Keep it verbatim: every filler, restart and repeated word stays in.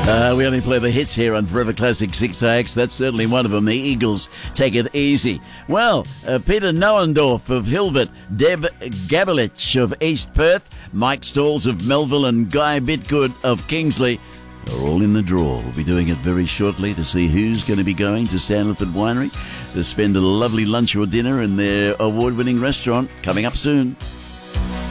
Uh, we only play the hits here on Forever Classic six A X. That's certainly one of them. The Eagles, Take It Easy. Well, uh, Peter Neuendorf of Hilbert, Deb Gabelich of East Perth, Mike Stalls of Melville, and Guy Bitgood of Kingsley are all in the draw. We'll be doing it very shortly to see who's going to be going to Sandalford Winery to spend a lovely lunch or dinner in their award-winning restaurant coming up soon.